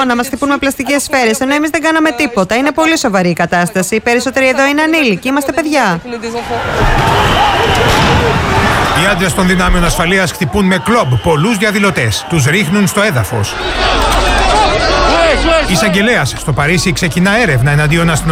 να μας χτυπούν με πλαστικές σφαίρες, ενώ εμείς δεν κάναμε τίποτα. Είναι πολύ σοβαρή η κατάσταση. Οι περισσότεροι εδώ είναι ανήλικοι, είμαστε παιδιά. Οι άντρες των δυνάμεων ασφαλείας χτυπούν με κλόμπ πολλούς διαδηλωτές. Τους ρίχνουν στο έδαφος. Η εισαγγελέας στο Παρίσι ξεκινά έρευνα εναντίον αστυνομικών.